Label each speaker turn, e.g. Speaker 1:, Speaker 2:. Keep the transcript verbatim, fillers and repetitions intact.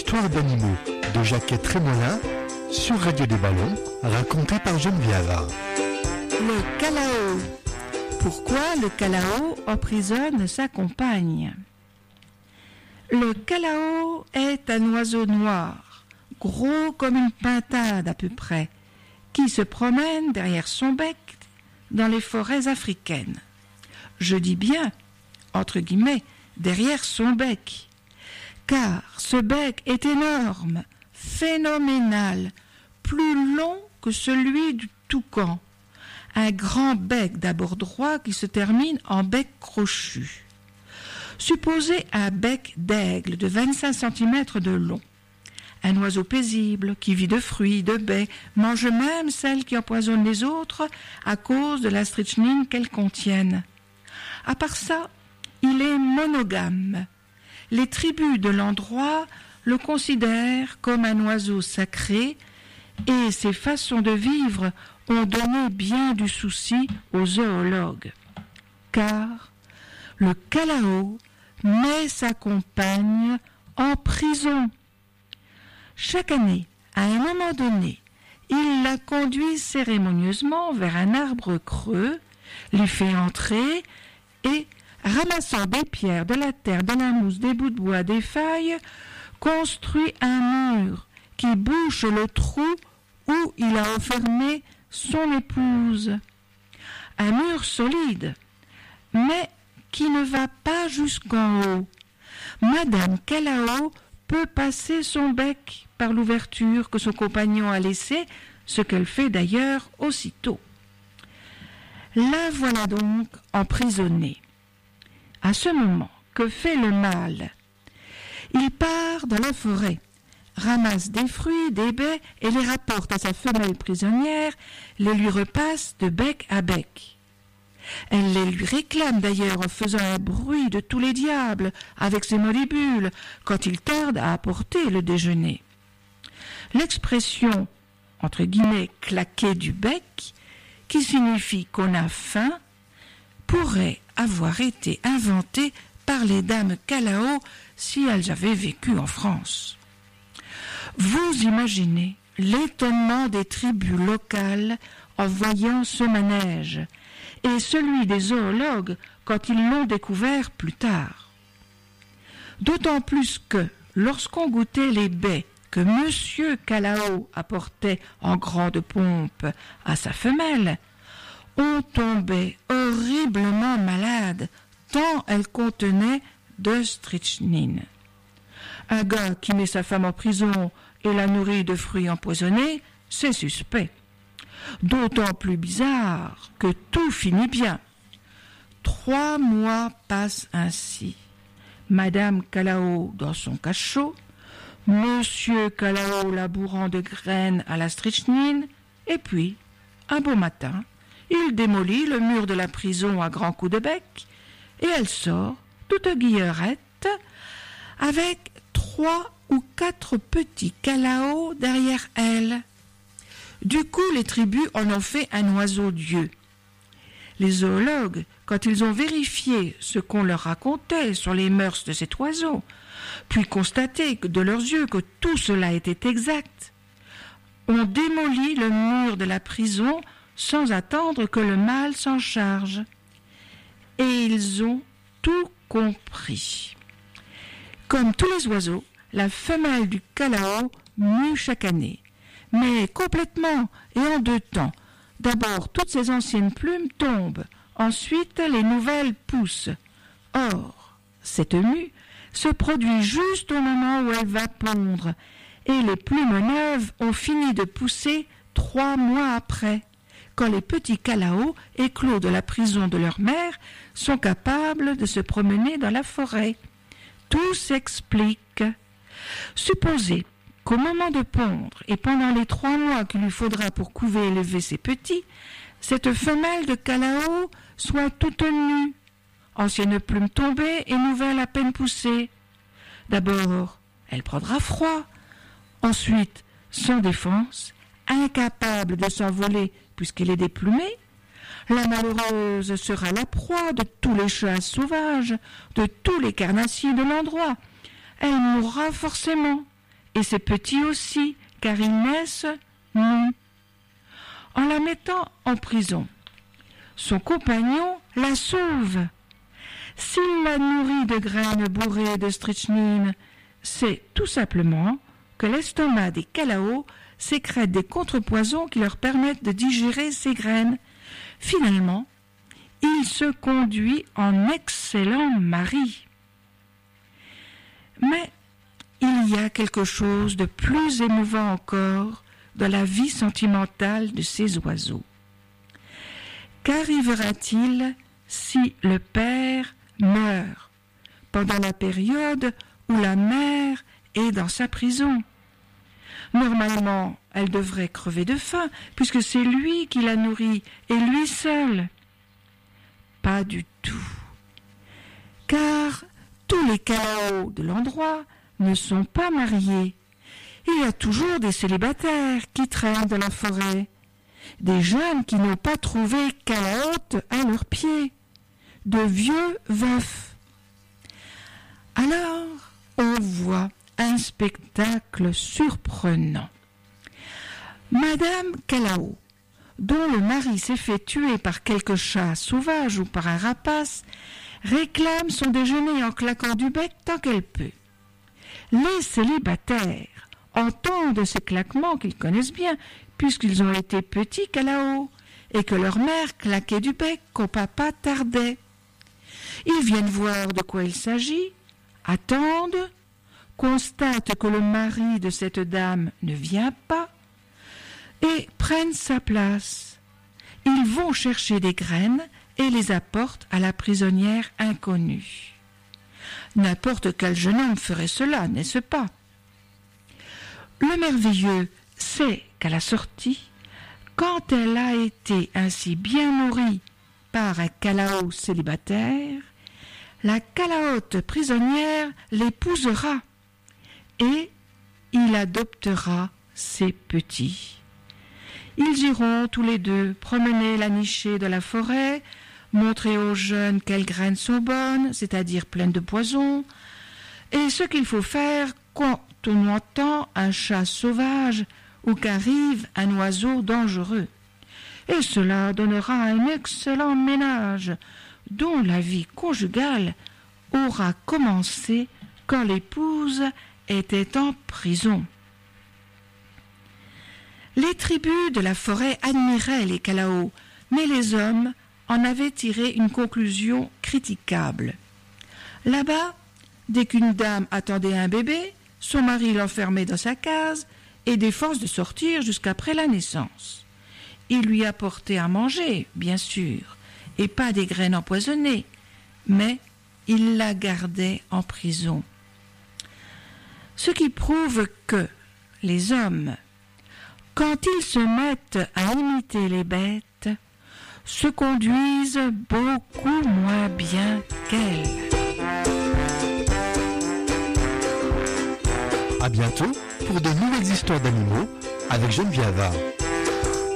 Speaker 1: Histoire d'animaux de Jacquette Trémolin sur Radio des Ballons, racontée par Geneviève.
Speaker 2: Le calao. Pourquoi le calao emprisonne sa compagne? Le calao est un oiseau noir, gros comme une pintade à peu près, qui se promène derrière son bec dans les forêts africaines. Je dis bien, entre guillemets, derrière son bec, car ce bec est énorme, phénoménal, plus long que celui du toucan, un grand bec d'abord droit qui se termine en bec crochu. Supposez un bec d'aigle de vingt-cinq centimètres de long. Un oiseau paisible qui vit de fruits, de baies, mange même celles qui empoisonnent les autres à cause de la strychnine qu'elles contiennent. À part ça, il est monogame. Les tribus de l'endroit le considèrent comme un oiseau sacré et ses façons de vivre ont donné bien du souci aux zoologues. Car le calao met sa compagne en prison. Chaque année, à un moment donné, il la conduit cérémonieusement vers un arbre creux, l'y fait entrer et, ramassant des pierres, de la terre, de la mousse, des bouts de bois, des feuilles, construit un mur qui bouche le trou où il a enfermé son épouse. Un mur solide, mais qui ne va pas jusqu'en haut. Madame Calao peut passer son bec par l'ouverture que son compagnon a laissée, ce qu'elle fait d'ailleurs aussitôt. La voilà donc emprisonnée. À ce moment, que fait le mâle? Il part dans la forêt, ramasse des fruits, des baies et les rapporte à sa femelle prisonnière, les lui repasse de bec à bec. Elle les lui réclame d'ailleurs en faisant un bruit de tous les diables avec ses mandibules quand il tarde à apporter le déjeuner. L'expression, entre guillemets, claquer du bec, qui signifie qu'on a faim, pourrait avoir été inventée par les dames calao si elles avaient vécu en France. Vous imaginez l'étonnement des tribus locales en voyant ce manège, et celui des zoologues quand ils l'ont découvert plus tard. D'autant plus que, lorsqu'on goûtait les baies que Monsieur Calao apportait en grande pompe à sa femelle, on tombait horriblement malade, tant elles contenaient de strychnine. Un gars qui met sa femme en prison et la nourrit de fruits empoisonnés, c'est suspect. D'autant plus bizarre que tout finit bien. Trois mois passent ainsi. Madame Calao dans son cachot, Monsieur Calao labourant de graines à la strychnine, et puis, un beau matin, il démolit le mur de la prison à grands coups de bec, et elle sort, toute guillerette, avec trois ou quatre petits calaos derrière elle. Du coup, les tribus en ont fait un oiseau-dieu. Les zoologues, quand ils ont vérifié ce qu'on leur racontait sur les mœurs de cet oiseau, puis constaté que de leurs yeux que tout cela était exact, ont démoli le mur de la prison sans attendre que le mâle s'en charge. Et ils ont tout compris. Comme tous les oiseaux, la femelle du calao mue chaque année, mais complètement et en deux temps. D'abord, toutes ses anciennes plumes tombent, ensuite les nouvelles poussent. Or, cette mue se produit juste au moment où elle va pondre, et les plumes neuves ont fini de pousser trois mois après, quand les petits calaos, éclos de la prison de leur mère, sont capables de se promener dans la forêt. Tout s'explique. Supposez qu'au moment de pondre et pendant les trois mois qu'il lui faudra pour couver et élever ses petits, cette femelle de calao soit toute nue, ancienne plume tombée et nouvelle à peine poussée. D'abord, elle prendra froid. Ensuite, sans défense, incapable de s'envoler puisqu'elle est déplumée, la malheureuse sera la proie de tous les chats sauvages, de tous les carnassiers de l'endroit. Elle mourra forcément, et ses petits aussi, car ils naissent nus. En la mettant en prison, son compagnon la sauve. S'il la nourrit de graines bourrées de strychnine, c'est tout simplement que l'estomac des Kalao sécrète des contrepoisons qui leur permettent de digérer ces graines. Finalement, il se conduit en excellent mari. Mais il y a quelque chose de plus émouvant encore dans la vie sentimentale de ces oiseaux. Qu'arrivera-t-il si le père meurt pendant la période où la mère est dans sa prison? Normalement, elle devrait crever de faim, puisque c'est lui qui la nourrit, et lui seul. Pas du tout. Car tous les Kalao de l'endroit ne sont pas mariés. Il y a toujours des célibataires qui traînent dans la forêt, des jeunes qui n'ont pas trouvé Kalaote à leurs pieds, de vieux veufs. Alors, on voit un spectacle surprenant. Madame Kalao, dont le mari s'est fait tuer par quelque chat sauvage ou par un rapace, réclame son déjeuner en claquant du bec tant qu'elle peut. Les célibataires entendent ces claquements qu'ils connaissent bien, puisqu'ils ont été petits Kalao, et que leur mère claquait du bec quand papa tardait. Ils viennent voir de quoi il s'agit, attendent, constatent que le mari de cette dame ne vient pas, et prennent sa place. Ils vont chercher des graines et les apportent à la prisonnière inconnue. N'importe quel jeune homme ferait cela, n'est-ce pas? Le merveilleux, c'est qu'à la sortie, quand elle a été ainsi bien nourrie par un Kalao célibataire, la Kalaote prisonnière l'épousera et il adoptera ses petits. Ils iront tous les deux promener la nichée de la forêt, montrer aux jeunes quelles graines sont bonnes, c'est-à-dire pleines de poison, et ce qu'il faut faire quand on entend un chat sauvage ou qu'arrive un oiseau dangereux. Et cela donnera un excellent ménage dont la vie conjugale aura commencé quand l'épouse était en prison. Les tribus de la forêt admiraient les Kalao, mais les hommes en avaient tiré une conclusion critiquable. Là-bas, dès qu'une dame attendait un bébé, son mari l'enfermait dans sa case et des forces de sortir jusqu'après la naissance. Il lui apportait à manger, bien sûr, et pas des graines empoisonnées, mais il la gardait en prison. Ce qui prouve que les hommes, quand ils se mettent à imiter les bêtes, se conduisent beaucoup moins bien qu'elles.
Speaker 1: À bientôt pour de nouvelles histoires d'animaux avec Geneviève.